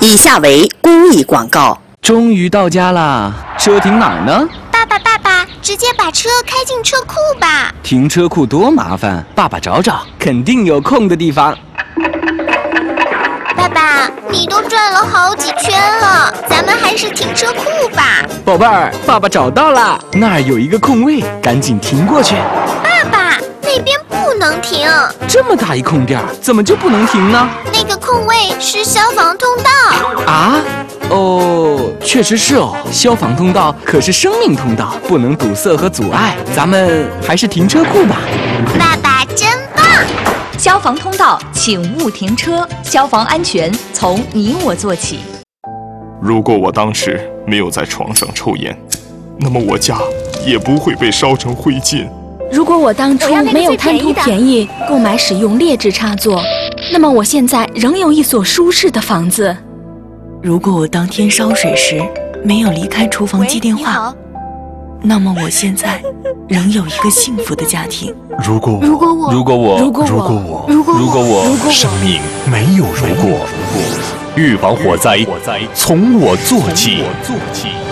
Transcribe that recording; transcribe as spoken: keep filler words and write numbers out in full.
以下为公益广告。 终于到家啦，车停哪儿呢？ 爸爸，爸爸，直接把车开进车库吧。 停车库多麻烦，爸爸找找，肯定有空的地方。 爸爸，你都转了好几圈了，咱们还是停车库吧。 宝贝儿，爸爸找到了，那儿有一个空位，赶紧停过去。 爸爸，那边不能停。 这么大一空地儿，怎么就不能停呢？ 那个空位是消防通道。 啊？哦，确实是哦，消防通道可是生命通道，不能堵塞和阻碍。咱们还是停车库吧。 爸爸真棒！ 消防通道，请勿停车。消防安全从你我做起。 如果我当时没有在床上抽烟，那么我家也不会被烧成灰烬。 如果我当初没有贪图便宜购买使用劣质插座，那么我现在仍有一所舒适的房子。 如果我当天烧水时没有离开厨房接电话，那么我现在仍有一个幸福的家庭。 如果如果我如果我如果我如果我如果我如果我生命没有如果，预防火灾从我做起。